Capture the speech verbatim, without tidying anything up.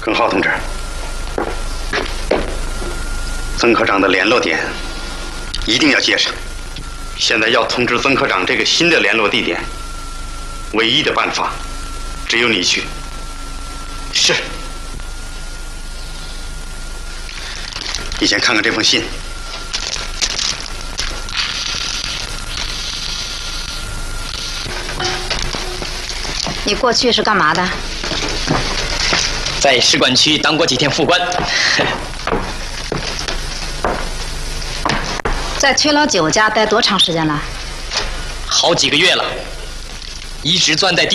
耿浩同志，曾科长的联络点一定要接上。现在要通知曾科长这个新的联络地点，唯一的办法只有你去。是。你先看看这封信。 你过去是干嘛的？ 在使馆区当过几天副官。 在崔老九家待多长时间了？ 好几个月了，一直钻在地